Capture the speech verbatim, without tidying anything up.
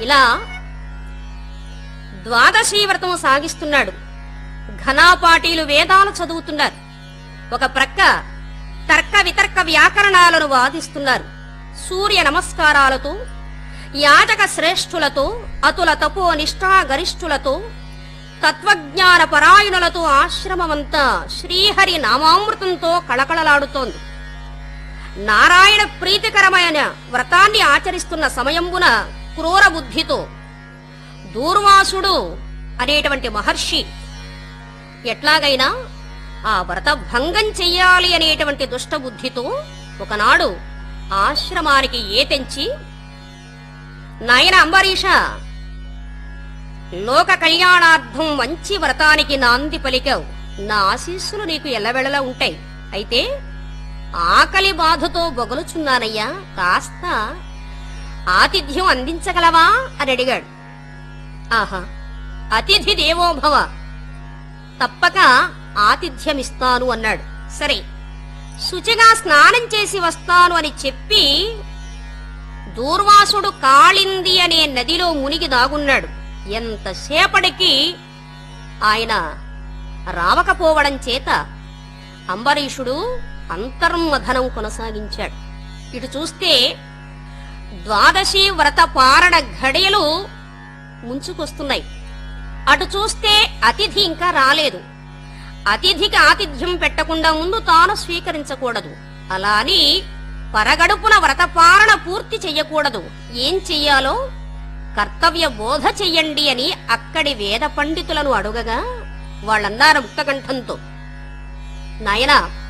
ఇలా ద్వాదశీ వ్రతం సాగిస్తున్నాడు. ఘనాపాటీలు వేదాలు చదువుతున్నారు. ఒక ప్రక్క తర్క వితర్క వ్యాకరణాలను వాదిస్తున్నారు. సూర్య నమస్కారాలతో, యాజక శ్రేష్ఠులతో, అతుల తపో నిష్ఠా గరిష్ఠులతో, తత్వజ్ఞాన పరాయణులతో ఆశ్రమమంతా శ్రీహరి నామామృతంతో కళకళలాడుతోంది. నారాయణ ప్రీతికరమైన వ్రతాన్ని ఆచరిస్తున్న సమయంబున క్రూర బుద్ధితో దూర్వాసుడు అనేటువంటి మహర్షి ఎట్లాగైనా ఆ వ్రత భంగం చెయ్యాలి అనేటువంటి దుష్టబుద్ధితో ఒకనాడు ఆశ్రమానికి ఏతెంచి, నాయన అంబరీష, లోక కళ్యాణార్థం మంచి వ్రతానికి నాంది పలికావు. నా ఆశీస్సులు నీకు ఎల్లవెళలా ఉంటాయి. అయితే ఆకలి బాధతో బొగలుచున్నానయ్యా, కాస్త ఆతిథ్యం అందించగలవా అని అడిగాడు. ఆహా, అతిథి దేవోభవ, తప్పక ఆతిథ్యమిస్తాను అన్నాడు. సరే, శుచిగా స్నానం చేసి వస్తాను అని చెప్పి దూర్వాసుడు కాళింది అనే నదిలో మునిగి దాగున్నాడు. ఎంతసేపటికి ఆయన రావకపోవడం చేత అంబరీషుడు అంతర్మథనం కొనసాగించాడు. ఇటు చూస్తే ద్వాదశి వ్రత పారణ ఘడియలు ముంచుకొస్తున్నాయి. అటు చూస్తే అతిథి ఇంకా రాలేదు. అతిథికి ఆతిథ్యం పెట్టకుండా ముందు తాను స్వీకరించకూడదు. అలా అని పరగడుపున వ్రతపారణ పూర్తి చెయ్యకూడదు. ఏం చెయ్యాలో కర్తవ్య బోధ చెయ్యండి అని అక్కడి వేద పండితులను అడుగగా వాళ్ళన్నారు ముక్తకంఠంతో, నాయనా,